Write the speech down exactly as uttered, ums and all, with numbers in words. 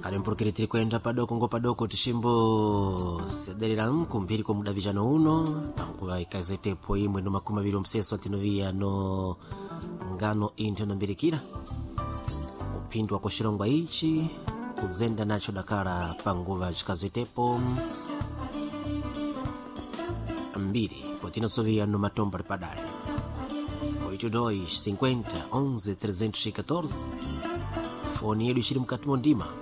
kale mpurukire tiri kwenda padoko ngo padoko tishimbo sederera mkumbiri ko muda vijana uno panguva ikazetepo imwe no makumi abiri omseso atinovia no ngano inteno mbirikira kupindwa kwa shirongwa ichi kuzenda nacho Dakara panguva chikazetepo mbiri potino sovia no matomba ripadare oito dois cinquenta onze trezentos e quatorze fone yedu ishiri mkati mondima